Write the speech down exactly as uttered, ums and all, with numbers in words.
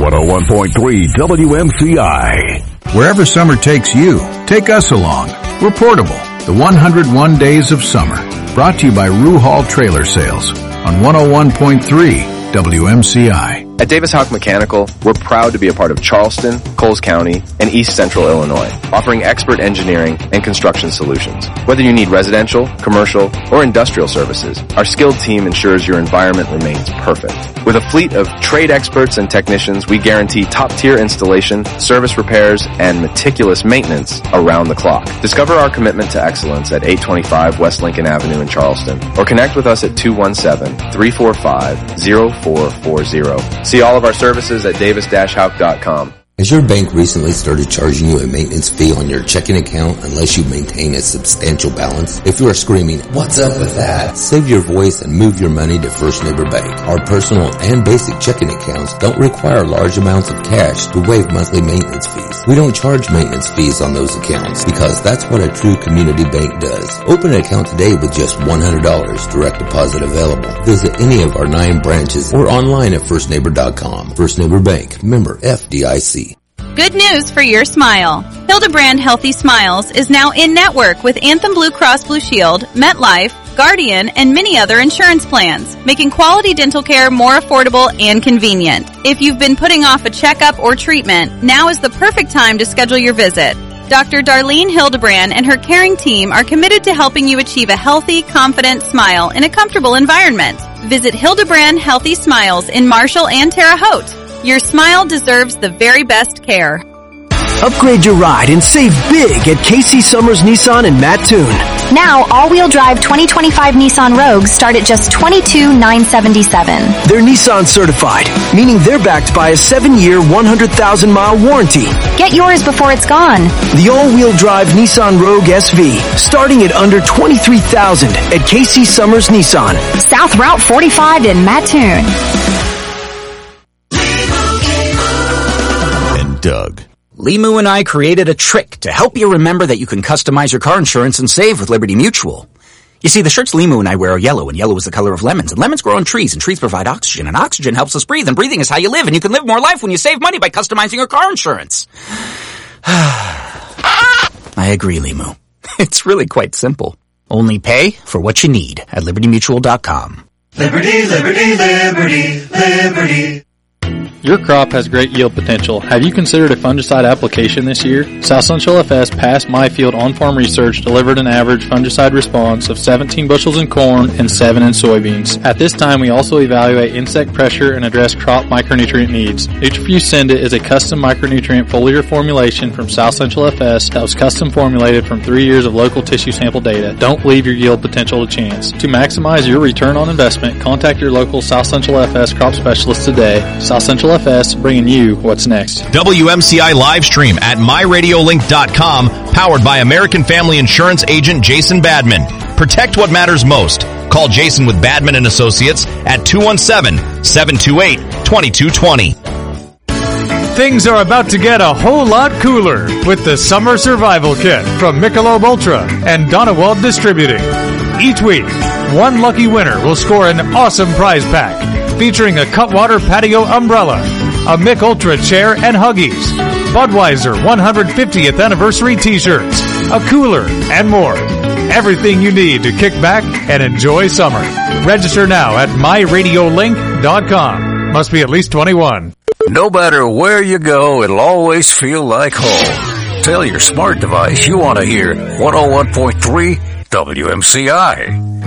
one oh one point three W M C I. Wherever summer takes you, take us along. We're portable. The one hundred one Days of Summer. Brought to you by Rue Hall Trailer Sales on one oh one point three W M C I. At Davis Hawk Mechanical, we're proud to be a part of Charleston, Coles County, and East Central Illinois, offering expert engineering and construction solutions. Whether you need residential, commercial, or industrial services, our skilled team ensures your environment remains perfect. With a fleet of trade experts and technicians, we guarantee top-tier installation, service repairs, and meticulous maintenance around the clock. Discover our commitment to excellence at eight twenty-five West Lincoln Avenue in Charleston, or connect with us at two one seven, three four five, zero four four zero. See all of our services at davis dash houck dot com. Has your bank recently started charging you a maintenance fee on your checking account unless you maintain a substantial balance? If you are screaming, "What's up with that?" save your voice and move your money to First Neighbor Bank. Our personal and basic checking accounts don't require large amounts of cash to waive monthly maintenance fees. We don't charge maintenance fees on those accounts because that's what a true community bank does. Open an account today with just one hundred dollars, direct deposit available. Visit any of our nine branches or online at first neighbor dot com. First Neighbor Bank, member F D I C. Good news for your smile. Hildebrand Healthy Smiles is now in network with Anthem Blue Cross Blue Shield, MetLife, Guardian, and many other insurance plans, making quality dental care more affordable and convenient. If you've been putting off a checkup or treatment, now is the perfect time to schedule your visit. Doctor Darlene Hildebrand and her caring team are committed to helping you achieve a healthy, confident smile in a comfortable environment. Visit Hildebrand Healthy Smiles in Marshall and Terre Haute. Your smile deserves the very best care. Upgrade your ride and save big at K C Summers Nissan in Mattoon. Now, all-wheel drive twenty twenty-five Nissan Rogues start at just twenty-two thousand nine hundred seventy-seven dollars. They're Nissan certified, meaning they're backed by a seven-year, one hundred thousand mile warranty. Get yours before it's gone. The all-wheel drive Nissan Rogue S V, starting at under twenty-three thousand dollars at K C Summers Nissan. South Route forty-five in Mattoon. And Doug. Limu and I created a trick to help you remember that you can customize your car insurance and save with Liberty Mutual. You see, the shirts Limu and I wear are yellow, and yellow is the color of lemons, and lemons grow on trees, and trees provide oxygen, and oxygen helps us breathe, and breathing is how you live, and you can live more life when you save money by customizing your car insurance. I agree, Limu. It's really quite simple. Only pay for what you need at liberty mutual dot com. Liberty, liberty, liberty, liberty. Your crop has great yield potential. Have you considered a fungicide application this year? South Central F S past My Field on-farm research delivered an average fungicide response of seventeen bushels in corn and seven in soybeans. At this time, we also evaluate insect pressure and address crop micronutrient needs. NutriFuse Send It is a custom micronutrient foliar formulation from South Central F S that was custom formulated from three years of local tissue sample data. Don't leave your yield potential to chance. To maximize your return on investment, contact your local South Central F S crop specialist today. South Central F S, bringing you what's next. W M C I live stream at my radio link dot com, powered by American Family Insurance agent Jason Badman. Protect what matters most. Call Jason with Badman and Associates at two one seven, seven two eight, two two two zero. Things are about to get a whole lot cooler with the Summer Survival Kit from Michelob Ultra and Donewald Distributing. Each week, one lucky winner will score an awesome prize pack featuring a Cutwater Patio umbrella, a Mich Ultra chair and Huggies, Budweiser one hundred fiftieth anniversary t-shirts, a cooler, and more. Everything you need to kick back and enjoy summer. Register now at my radio link dot com. Must be at least twenty-one. No matter where you go, it'll always feel like home. Tell your smart device you want to hear one oh one point three W M C I.